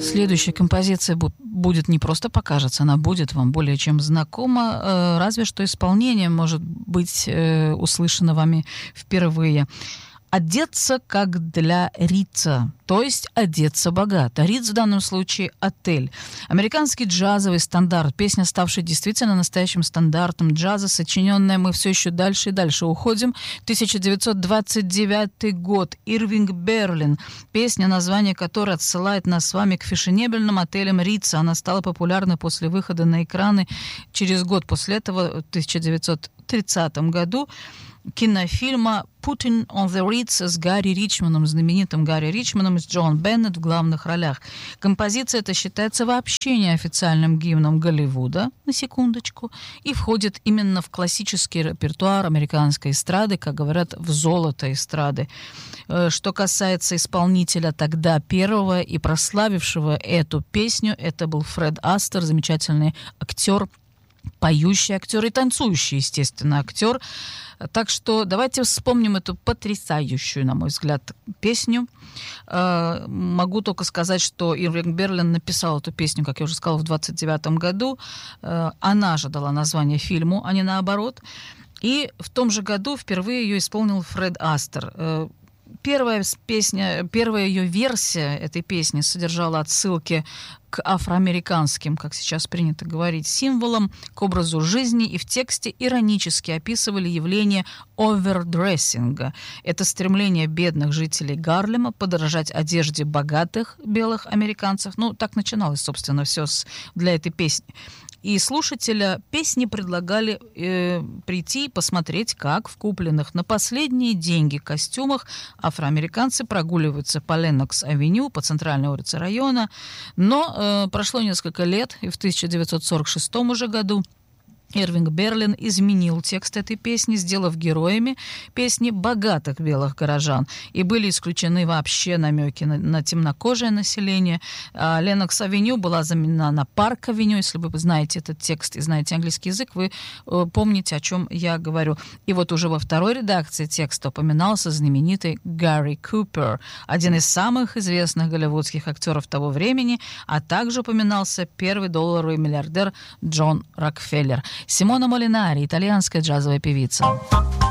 Следующая композиция будет не просто покажется, она будет вам более чем знакома, разве что исполнение может быть услышано вами впервые. «Одеться как для Рица», то есть одеться богато. Риц в данном случае отель. Американский джазовый стандарт, песня, ставшая действительно настоящим стандартом джаза, сочиненная, мы все еще дальше и дальше уходим. 1929 год. Ирвинг Берлин. Песня, название которой отсылает нас с вами к фешенебельным отелям Рица. Она стала популярной после выхода на экраны через год после этого, в 1930 году, кинофильма «Putting on the Ritz» с Гарри Ричмоном, знаменитым Гарри Ричмоном, с Джон Беннет в главных ролях. Композиция эта считается вообще неофициальным гимном Голливуда, на секундочку, и входит именно в классический репертуар американской эстрады, как говорят, в золото эстрады. Что касается исполнителя тогда первого и прославившего эту песню, это был Фред Астер, замечательный актер, поющий актер и танцующий, естественно, актер. Так что давайте вспомним эту потрясающую, на мой взгляд, песню. Могу только сказать, что Ирвинг Берлин написал эту песню, как я уже сказала, в 1929 году. Она же дала название фильму, а не наоборот. И в том же году впервые ее исполнил Фред Астер. Первая ее версия этой песни содержала отсылки к афроамериканским, как сейчас принято говорить, символам, к образу жизни, и в тексте иронически описывали явление овердрессинга. Это стремление бедных жителей Гарлема подражать одежде богатых белых американцев. Ну, так начиналось, собственно, все для этой песни. И слушателя песни предлагали прийти и посмотреть, как в купленных на последние деньги костюмах афроамериканцы прогуливаются по Леннокс-авеню, по центральной улице района. Но прошло несколько лет, и в 1946 уже году Ирвинг Берлин изменил текст этой песни, сделав героями песни богатых белых горожан. И были исключены вообще намеки на темнокожее население. Леннокс-авеню была заменена на Парк-авеню. Если вы знаете этот текст и знаете английский язык, вы помните, о чем я говорю. И вот уже во второй редакции текста упоминался знаменитый Гарри Купер, один из самых известных голливудских актеров того времени, а также упоминался первый долларовый миллиардер Джон Рокфеллер. Симона Молинари, итальянская джазовая певица.